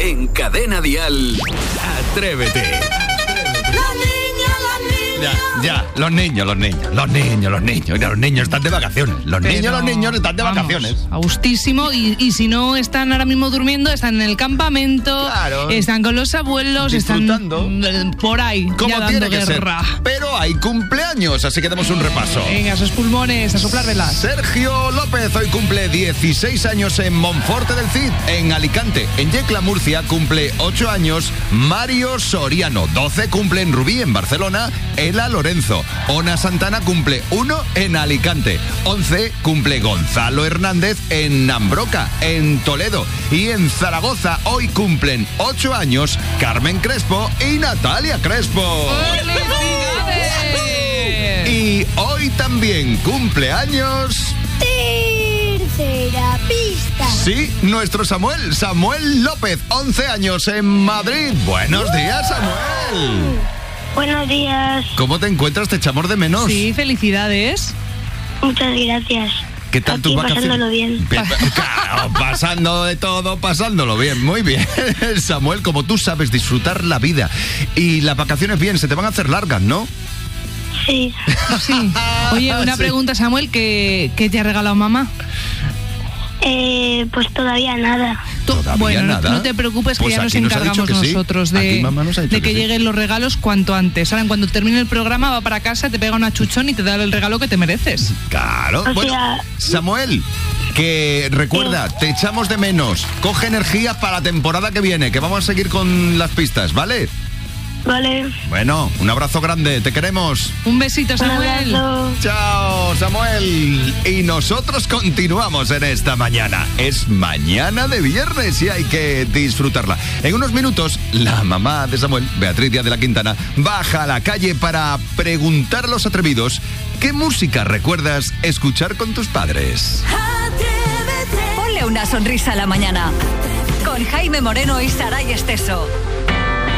En Cadena Dial, Atrévete. Ya, los niños están de vacaciones. Los niños están de vacaciones. A gustísimo, y si no están ahora mismo durmiendo, están en el campamento, claro, están con los abuelos, disfrutando, están por ahí, como ya tiene dando que guerra. ser. Pero hay cumpleaños, así que demos un repaso. Venga, esos pulmones, a soplar velas. Sergio López hoy cumple 16 años en Monforte del Cid, en Alicante. En Yecla, Murcia, cumple 8 años Mario Soriano. 12 cumple en Rubí, en Barcelona, Ela Lorenzo. Ona Santana cumple 1 en Alicante. 11 cumple Gonzalo Hernández en Nambroca, en Toledo. Y en Zaragoza hoy cumplen 8 años Carmen Crespo y Natalia Crespo. ¡Felicidades! Y hoy también cumpleaños... Tercera pista. Sí, nuestro Samuel López, 11 años en Madrid. Buenos días, Samuel. Buenos días. ¿Cómo te encuentras? ¿Te echamos de menos? Sí, felicidades. Muchas gracias. ¿Qué tal tus vacaciones? Pasándolo bien. Claro, pasando de todo, pasándolo bien. Muy bien. Samuel, como tú sabes disfrutar la vida y las vacaciones bien, se te van a hacer largas, ¿no? Sí. Sí. Oye, una pregunta, Samuel, ¿qué te ha regalado mamá? Pues todavía nada. Bueno, nada. no te preocupes, Pues que ya nos aquí nos ha dicho encargamos que sí. nosotros Aquí mamá nos ha dicho de que que sí. lleguen los regalos cuanto antes. Ahora, cuando termine el programa, va para casa, te pega una chuchón y te da el regalo que te mereces. Claro. O Bueno, sea- Samuel, que recuerda, te echamos de menos. Coge energía para la temporada que viene, que vamos a seguir con las pistas, ¿vale? Vale. Bueno, un abrazo grande, te queremos. Un besito, Un Samuel. abrazo. Chao, Samuel. Y nosotros continuamos en esta mañana. Es mañana de viernes y hay que disfrutarla. En unos minutos, la mamá de Samuel, Beatriz Díaz de la Quintana, baja a la calle para preguntar a los atrevidos qué música recuerdas escuchar con tus padres. Ponle una sonrisa a la mañana. Con Jaime Moreno y Saray Esteso.